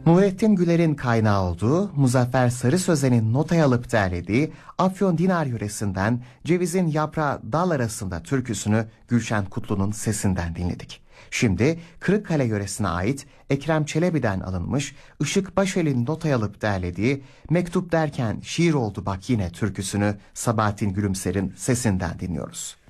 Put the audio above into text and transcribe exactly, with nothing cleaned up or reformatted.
Nurettin Güler'in kaynağı olduğu, Muzaffer Sarı Sözen'in notaya alıp derlediği Afyon Dinar yöresinden Cevizin Yaprağı Dal Arasında türküsünü Gülşen Kutlu'nun sesinden dinledik. Şimdi Kırıkkale yöresine ait Ekrem Çelebi'den alınmış Işık Başel'in notaya alıp derlediği Mektup Derken Şiir Oldu Bak Yine türküsünü Sabahattin Gülümser'in sesinden dinliyoruz.